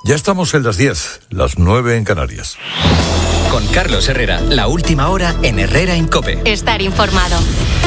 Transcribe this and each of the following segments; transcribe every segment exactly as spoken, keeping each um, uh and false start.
Ya estamos en las diez, las nueve en Canarias. Con Carlos Herrera, la última hora en Herrera en COPE. Estar informado.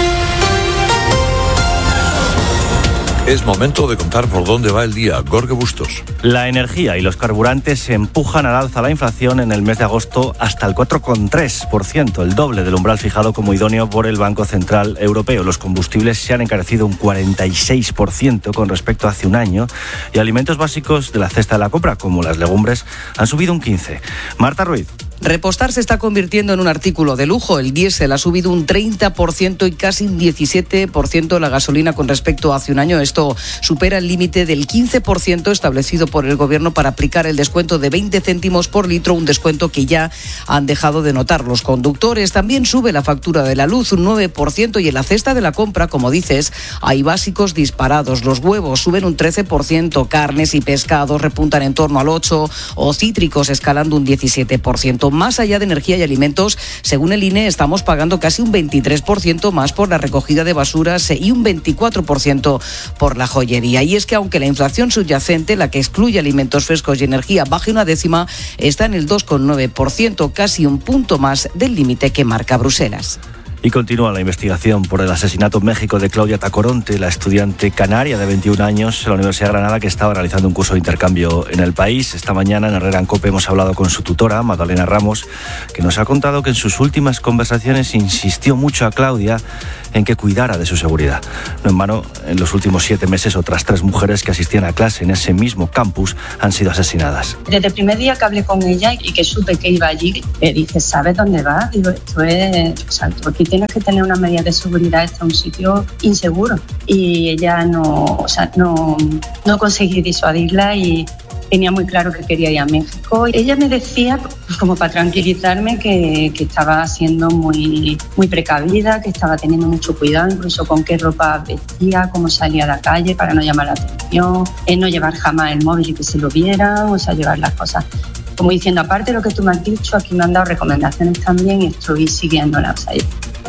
Es momento de contar por dónde va el día. Gorge Bustos. La energía y los carburantes empujan al alza la inflación en el mes de agosto hasta el cuatro coma tres por ciento, el doble del umbral fijado como idóneo por el Banco Central Europeo. Los combustibles se han encarecido un cuarenta y seis por ciento con respecto a hace un año y alimentos básicos de la cesta de la compra, como las legumbres, han subido un quince por ciento. Marta Ruiz. Repostar se está convirtiendo en un artículo de lujo. El diésel ha subido un treinta por ciento y casi un diecisiete por ciento la gasolina con respecto a hace un año. Esto supera el límite del quince por ciento establecido por el Gobierno para aplicar el descuento de veinte céntimos por litro, un descuento que ya han dejado de notar los conductores. También sube la factura de la luz un nueve por ciento y en la cesta de la compra, como dices, hay básicos disparados. Los huevos suben un trece por ciento, carnes y pescados repuntan en torno al ocho por ciento o cítricos escalando un diecisiete por ciento. Más allá de energía y alimentos, según el I N E, estamos pagando casi un veintitrés por ciento más por la recogida de basuras y un veinticuatro por ciento por la joyería. Y es que aunque la inflación subyacente, la que excluye alimentos frescos y energía, baje una décima, está en el dos coma nueve por ciento, casi un punto más del límite que marca Bruselas. Y continúa la investigación por el asesinato en México de Claudia Tacoronte, la estudiante canaria de veintiún años en la Universidad de Granada que estaba realizando un curso de intercambio en el país. Esta mañana en Herrera en COPE hemos hablado con su tutora, Magdalena Ramos, que nos ha contado que en sus últimas conversaciones insistió mucho a Claudia en que cuidara de su seguridad. No en vano, en los últimos siete meses otras tres mujeres que asistían a clase en ese mismo campus han sido asesinadas. Desde el primer día que hablé con ella y que supe que iba allí, le dije, ¿sabes dónde vas? Digo, esto es, o sea, tú aquí tienes que tener una medida de seguridad, esto es un sitio inseguro. Y ella no, o sea, no, no conseguí disuadirla y tenía muy claro que quería ir a México. Ella me decía, pues como para tranquilizarme, que, que estaba siendo muy, muy precavida, que estaba teniendo mucho cuidado, incluso con qué ropa vestía, cómo salía a la calle para no llamar la atención, en no llevar jamás el móvil y que se lo vieran, o sea, llevar las cosas. Como diciendo, aparte de lo que tú me has dicho, aquí me han dado recomendaciones también y estoy siguiéndolas. O sea,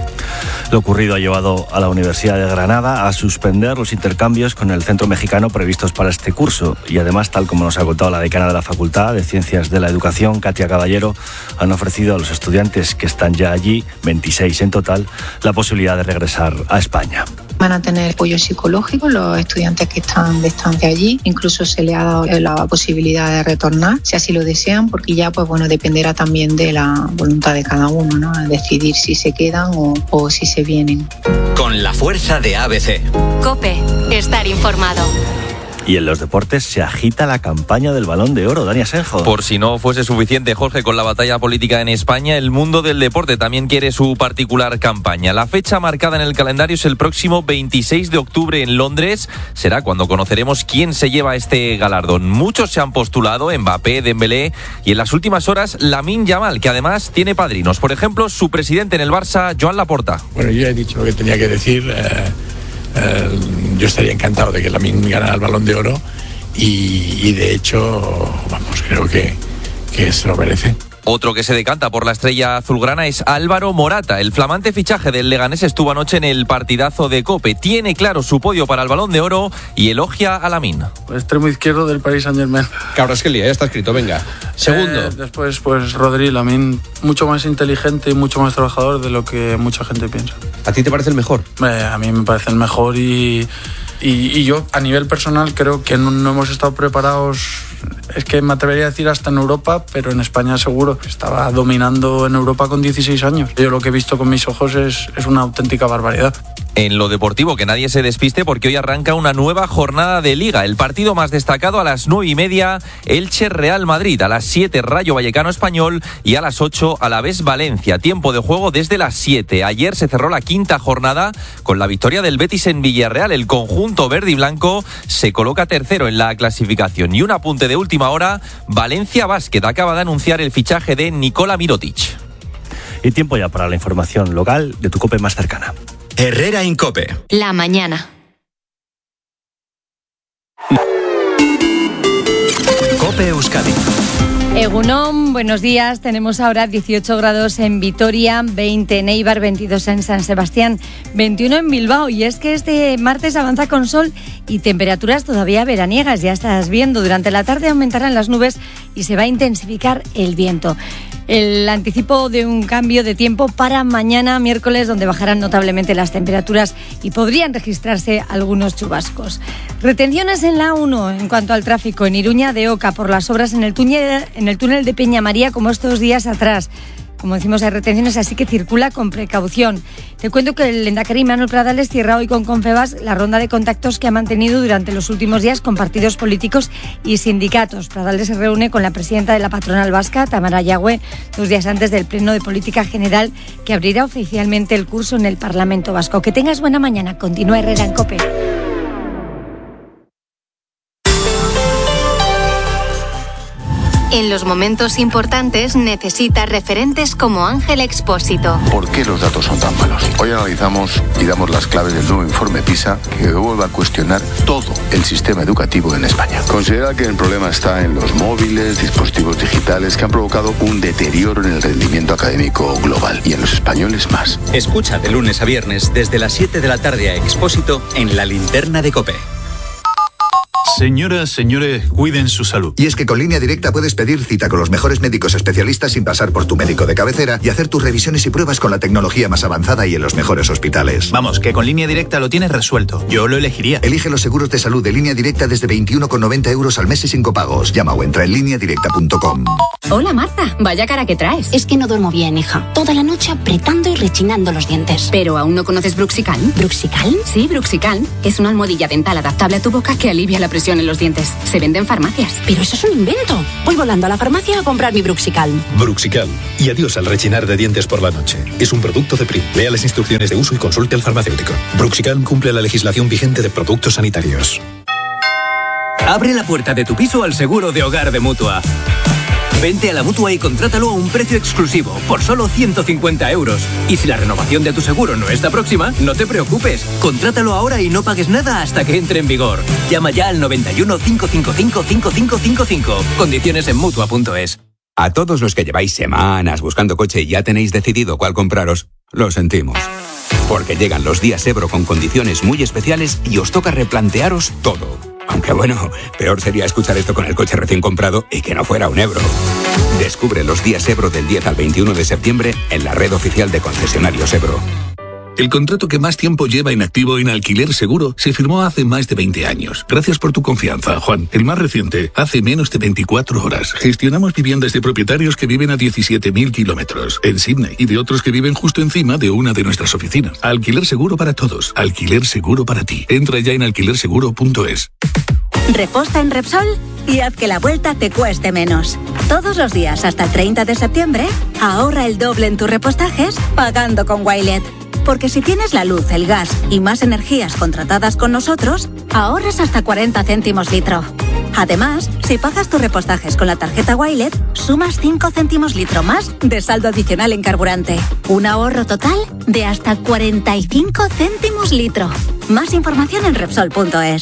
lo ocurrido ha llevado a la Universidad de Granada a suspender los intercambios con el centro mexicano previstos para este curso. Y además, tal como nos ha contado la decana de la Facultad de Ciencias de la Educación, Katia Caballero, han ofrecido a los estudiantes que están ya allí, veintiséis en total, la posibilidad de regresar a España. Van a tener apoyo psicológico los estudiantes que están de estancia allí. Incluso se les ha dado la posibilidad de retornar, si así lo desean, porque ya pues bueno dependerá también de la voluntad de cada uno, ¿no? Decidir si se quedan o, o si se vienen. Con la fuerza de A B C. COPE, estar informado. Y en los deportes se agita la campaña del Balón de Oro. Dani Asenjo. Por si no fuese suficiente, Jorge, con la batalla política en España, el mundo del deporte también quiere su particular campaña. La fecha marcada en el calendario es el próximo veintiséis de octubre en Londres. Será cuando conoceremos quién se lleva este galardón. Muchos se han postulado, Mbappé, Dembélé y en las últimas horas Lamine Yamal, que además tiene padrinos. Por ejemplo, su presidente en el Barça, Joan Laporta. Bueno, yo he dicho lo que tenía que decir. Eh... Uh, yo estaría encantado de que Lamine ganara el Balón de Oro y, y de hecho, vamos, creo que, que se lo merece. Otro que se decanta por la estrella azulgrana es Álvaro Morata. El flamante fichaje del Leganés estuvo anoche en el partidazo de COPE. Tiene claro su podio para el Balón de Oro y elogia a Lamine. Extremo izquierdo del Paris Saint-Germain. Kvaratskhelia, ya está escrito, venga. Segundo. Eh, después, pues Rodri, Lamine, mucho más inteligente y mucho más trabajador de lo que mucha gente piensa. ¿A ti te parece el mejor? Eh, a mí me parece el mejor y, y, y yo, a nivel personal, creo que no, no hemos estado preparados. Es que me atrevería a decir hasta en Europa, pero en España seguro. Estaba dominando en Europa con dieciséis años. Yo lo que he visto con mis ojos es, es una auténtica barbaridad. En lo deportivo, que nadie se despiste porque hoy arranca una nueva jornada de Liga. El partido más destacado a las nueve y media, Elche-Real Madrid. A las siete, Rayo Vallecano Español. Y a las ocho, Alavés Valencia. Tiempo de juego desde las siete. Ayer se cerró la quinta jornada con la victoria del Betis en Villarreal. El conjunto verde y blanco se coloca tercero en la clasificación. Y un apunte de última hora, Valencia Basket acaba de anunciar el fichaje de Nikola Mirotic. Y tiempo ya para la información local de tu COPE más cercana. Herrera en COPE. La mañana. COPE Euskadi. Egunon, buenos días. Tenemos ahora dieciocho grados en Vitoria, veinte en Eibar, veintidós en San Sebastián, veintiuno en Bilbao. Y es que este martes avanza con sol y temperaturas todavía veraniegas. Ya estás viendo, durante la tarde aumentarán las nubes y se va a intensificar el viento. El anticipo de un cambio de tiempo para mañana miércoles, donde bajarán notablemente las temperaturas y podrían registrarse algunos chubascos. Retenciones en la A uno en cuanto al tráfico en Iruña de Oca por las obras en el túnel, en el túnel de Peña María, como estos días atrás. Como decimos, hay retenciones, así que circula con precaución. Te cuento que el lehendakari Manuel Pradales cierra hoy con Confebask la ronda de contactos que ha mantenido durante los últimos días con partidos políticos y sindicatos. Pradales se reúne con la presidenta de la patronal vasca, Tamara Yagüe, dos días antes del pleno de política general que abrirá oficialmente el curso en el Parlamento Vasco. Que tengas buena mañana. Continúa Herrera en COPE. En los momentos importantes necesitas referentes como Ángel Expósito. ¿Por qué los datos son tan malos? Hoy analizamos y damos las claves del nuevo informe PISA que vuelve a cuestionar todo el sistema educativo en España. Considera que el problema está en los móviles, dispositivos digitales que han provocado un deterioro en el rendimiento académico global y en los españoles más. Escucha de lunes a viernes desde las siete de la tarde a Expósito en La Linterna de COPE. Señoras, señores, cuiden su salud. Y es que con Línea Directa puedes pedir cita con los mejores médicos especialistas sin pasar por tu médico de cabecera y hacer tus revisiones y pruebas con la tecnología más avanzada y en los mejores hospitales. Vamos, que con Línea Directa lo tienes resuelto. Yo lo elegiría. Elige los seguros de salud de Línea Directa desde veintiuno con noventa euros al mes y sin copagos. Llama o entra en línea directa punto com. Hola Marta, vaya cara que traes. Es que no duermo bien, hija. Toda la noche apretando y rechinando los dientes. ¿Pero aún no conoces Bruxical? ¿Bruxical? Sí, Bruxical. Es una almohadilla dental adaptable a tu boca que alivia la presión en los dientes. Se vende en farmacias. Pero eso es un invento. Voy volando a la farmacia a comprar mi Bruxical. Bruxical. Y adiós al rechinar de dientes por la noche. Es un producto de Prim. Lea las instrucciones de uso y consulte al farmacéutico. Bruxical cumple la legislación vigente de productos sanitarios. Abre la puerta de tu piso al seguro de hogar de Mutua. Vente a la Mutua y contrátalo a un precio exclusivo, por solo ciento cincuenta euros. Y si la renovación de tu seguro no está próxima, no te preocupes. Contrátalo ahora y no pagues nada hasta que entre en vigor. Llama ya al noventa y uno, cinco cinco cinco, cinco cinco cinco cinco. Condiciones en Mutua punto es. A todos los que lleváis semanas buscando coche y ya tenéis decidido cuál compraros, lo sentimos. Porque llegan los días Ebro con condiciones muy especiales y os toca replantearos todo. Aunque bueno, peor sería escuchar esto con el coche recién comprado y que no fuera un Ebro. Descubre los días Ebro del diez al veintiuno de septiembre en la red oficial de concesionarios Ebro. El contrato que más tiempo lleva inactivo en Alquiler Seguro se firmó hace más de veinte años. Gracias por tu confianza, Juan. El más reciente, hace menos de veinticuatro horas. Gestionamos viviendas de propietarios que viven a diecisiete mil kilómetros en Sydney y de otros que viven justo encima de una de nuestras oficinas. Alquiler Seguro para todos. Alquiler Seguro para ti. Entra ya en alquiler seguro punto es. Reposta en Repsol y haz que la vuelta te cueste menos. Todos los días hasta el treinta de septiembre, ahorra el doble en tus repostajes pagando con Wilet. Porque si tienes la luz, el gas y más energías contratadas con nosotros, ahorras hasta cuarenta céntimos litro. Además, si pagas tus repostajes con la tarjeta Wilet, sumas cinco céntimos litro más de saldo adicional en carburante. Un ahorro total de hasta cuarenta y cinco céntimos litro. Más información en Repsol punto es.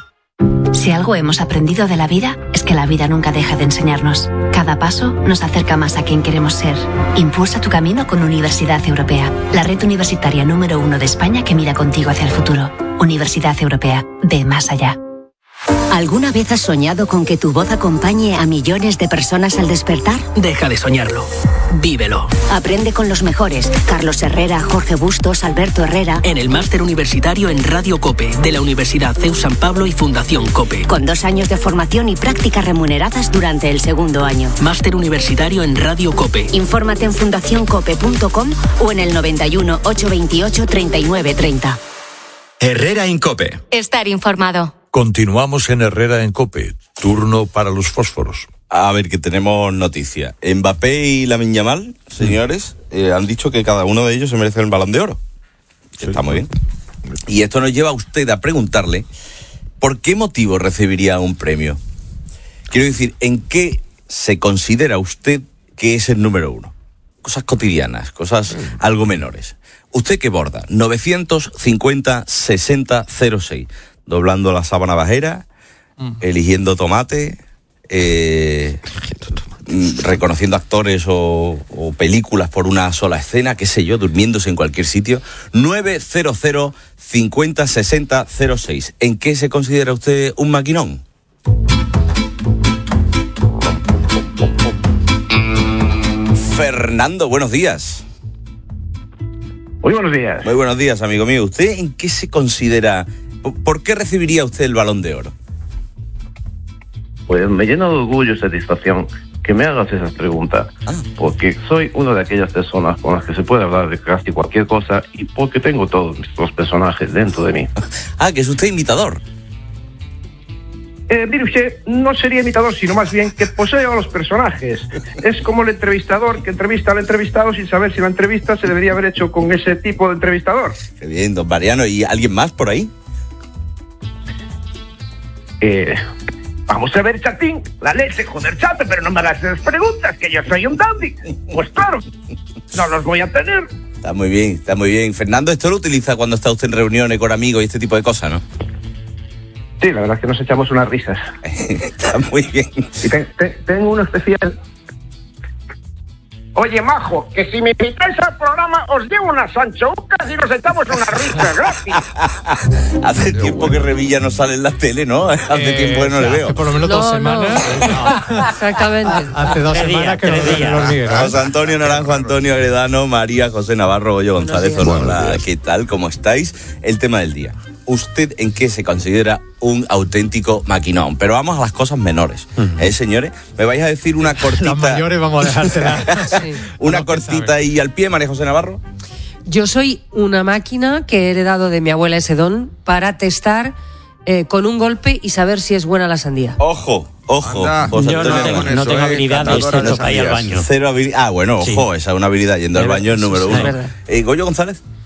Si algo hemos aprendido de la vida, es que la vida nunca deja de enseñarnos. Cada paso nos acerca más a quien queremos ser. Impulsa tu camino con Universidad Europea, la red universitaria número uno de España que mira contigo hacia el futuro. Universidad Europea, ve más allá. ¿Alguna vez has soñado con que tu voz acompañe a millones de personas al despertar? Deja de soñarlo. Vívelo. Aprende con los mejores. Carlos Herrera, Jorge Bustos, Alberto Herrera. En el máster universitario en Radio COPE, de la Universidad C E U San Pablo y Fundación COPE. Con dos años de formación y prácticas remuneradas durante el segundo año. Máster universitario en Radio COPE. Infórmate en fundación cope punto com o en el noventa y uno, ochocientos veintiocho, treinta y nueve treinta. Herrera en COPE. Estar informado. Continuamos en Herrera en COPE. Turno para los fósforos. A ver, que tenemos noticia. Mbappé y Lamine Yamal, señores, eh, han dicho que cada uno de ellos se merece el Balón de Oro. Sí, está muy bien. Y esto nos lleva a usted a preguntarle ¿por qué motivo recibiría un premio? Quiero decir, ¿en qué se considera usted que es el número uno? Cosas cotidianas, cosas algo menores. ¿Usted qué borda? novecientos cincuenta, sesenta, cero seis. Doblando la sábana bajera, mm. eligiendo tomate, eh, reconociendo actores o, o películas por una sola escena, qué sé yo, durmiéndose en cualquier sitio. nueve cero cero cincuenta sesenta cero seis. ¿En qué se considera usted un maquinón? Fernando, buenos días. Muy buenos días. Muy buenos días, amigo mío. ¿Usted en qué se considera? ¿Por qué recibiría usted el Balón de Oro? Pues me llena de orgullo y satisfacción que me hagas esas preguntas, ah. porque soy una de aquellas personas con las que se puede hablar de casi cualquier cosa y porque tengo todos los personajes dentro de mí. Ah, que es usted imitador. Eh, mire usted, no sería imitador, sino más bien que posee a los personajes. Es como el entrevistador que entrevista al entrevistado sin saber si la entrevista se debería haber hecho con ese tipo de entrevistador. Qué bien, don Mariano. ¿Y alguien más por ahí? Eh... Vamos a ver, chatín, la leche, joder, chate, pero no me hagas esas preguntas, que yo soy un dandy. Pues claro, no los voy a tener. Está muy bien, está muy bien. Fernando, esto lo utiliza cuando está usted en reuniones con amigos y este tipo de cosas, ¿no? Sí, la verdad es que nos echamos unas risas. Está muy bien. Y te, te, tengo uno especial. Oye, majo, que si me invitáis al programa os llevo unas anchoucas y nos echamos unas risas gratis. Hace tiempo bueno. que Revilla no sale en la tele, ¿no? Hace eh, tiempo que no le veo. Hace por lo menos no, dos semanas. No. No. Exactamente. Hace dos tres semanas días, que no tiene los Miguel. José Antonio Naranjo, Antonio Agredano, María José Navarro, Goyo González. Hola, ¿qué tal? ¿Cómo estáis? El tema del día. ¿Usted en qué se considera un auténtico maquinón? Pero vamos a las cosas menores, uh-huh. ¿eh, señores? ¿Me vais a decir una cortita? Las mayores vamos a dejártela. Sí. Una no cortita y al pie, María José Navarro. Yo soy una máquina que he heredado de mi abuela ese don para testar eh, con un golpe y saber si es buena la sandía. ¡Ojo! Ojo, yo no tengo, no tengo habilidad de excepto para ir al baño. Cero habilidad. Ah, bueno, ojo, sí. Esa es una habilidad yendo al baño, el número sí, uno. Eh, Goyo González.